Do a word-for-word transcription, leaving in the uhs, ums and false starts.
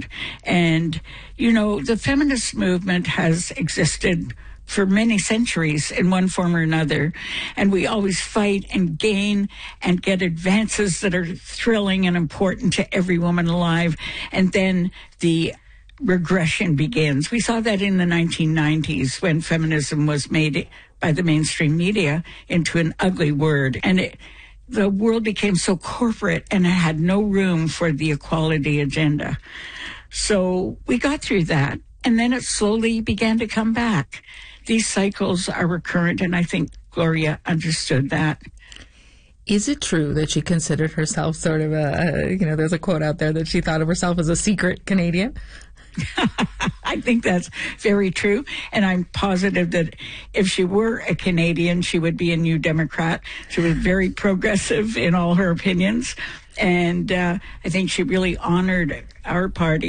word. And, you know, the feminist movement has existed for many centuries in one form or another. And we always fight and gain and get advances that are thrilling and important to every woman alive. And then the regression begins. We saw that in the nineteen nineties when feminism was made by the mainstream media into an ugly word. And it, the world became so corporate and it had no room for the equality agenda. So we got through that. And then it slowly began to come back. These cycles are recurrent, and I think Gloria understood that. Is it true that she considered herself sort of a, you know, there's a quote out there that she thought of herself as a secret Canadian? I think that's very true. And I'm positive that if she were a Canadian, she would be a New Democrat. She was very progressive in all her opinions. And uh, I think she really honored our party.